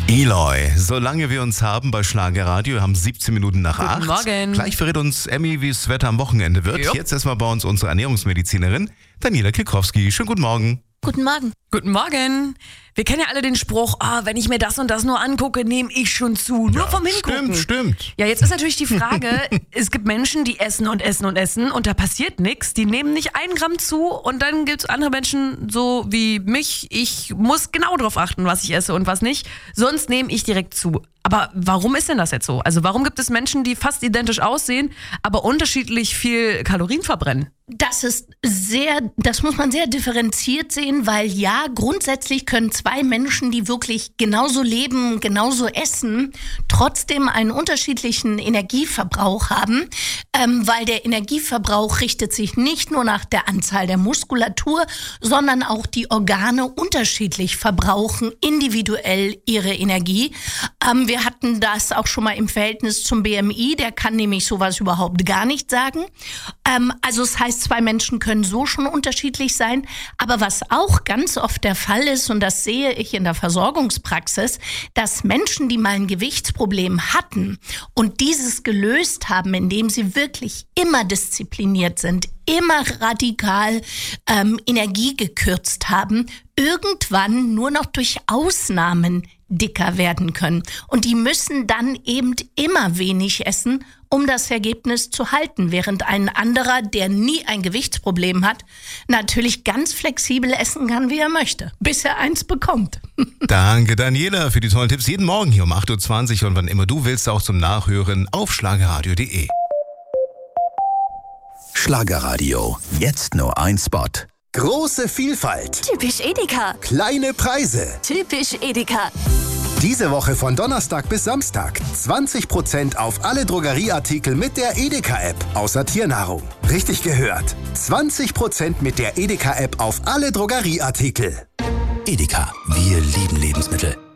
Eloy, solange wir uns haben bei Schlagerradio, haben 17 Minuten nach 8. Guten Morgen. Gleich verrät uns Emmy, wie das Wetter am Wochenende wird. Jo. Jetzt erstmal bei uns unsere Ernährungsmedizinerin Daniela Klikowski. Schönen guten Morgen. Guten Morgen. Guten Morgen. Wir kennen ja alle den Spruch, wenn ich mir das und das nur angucke, nehme ich schon zu. Nur vom Hingucken. Stimmt. Ja, jetzt ist natürlich die Frage, es gibt Menschen, die essen und essen und essen und da passiert nichts. Die nehmen nicht 1 Gramm zu und dann gibt es andere Menschen, so wie mich. Ich muss genau darauf achten, was ich esse und was nicht. Sonst nehme ich direkt zu. Aber warum ist denn das jetzt so? Also warum gibt es Menschen, die fast identisch aussehen, aber unterschiedlich viel Kalorien verbrennen? Das muss man sehr differenziert sehen, weil ja, grundsätzlich können 2 Menschen, die wirklich genauso leben, genauso essen, trotzdem einen unterschiedlichen Energieverbrauch haben, weil der Energieverbrauch richtet sich nicht nur nach der Anzahl der Muskulatur, sondern auch die Organe unterschiedlich verbrauchen individuell ihre Energie. Wir hatten das auch schon mal im Verhältnis zum BMI, der kann nämlich sowas überhaupt gar nicht sagen. Also es heißt, 2 Menschen können so schon unterschiedlich sein. Aber was auch ganz oft der Fall ist, und das sehe ich in der Versorgungspraxis, dass Menschen, die mal ein Gewichtsproblem hatten und dieses gelöst haben, indem sie wirklich immer diszipliniert sind, immer radikal Energie gekürzt haben, irgendwann nur noch durch Ausnahmen dicker werden können. Und die müssen dann eben immer wenig essen, um das Ergebnis zu halten, während ein anderer, der nie ein Gewichtsproblem hat, natürlich ganz flexibel essen kann, wie er möchte, bis er eins bekommt. Danke, Daniela, für die tollen Tipps. Jeden Morgen hier um 8.20 Uhr und wann immer du willst, auch zum Nachhören auf schlagerradio.de. Schlagerradio, jetzt nur ein Spot. Große Vielfalt, Typisch Edeka. kleine Preise. Typisch Edeka. Diese Woche von Donnerstag bis Samstag 20% auf alle Drogerieartikel mit der Edeka-App, außer Tiernahrung. Richtig gehört, 20% mit der Edeka-App auf alle Drogerieartikel. Edeka, wir lieben Lebensmittel.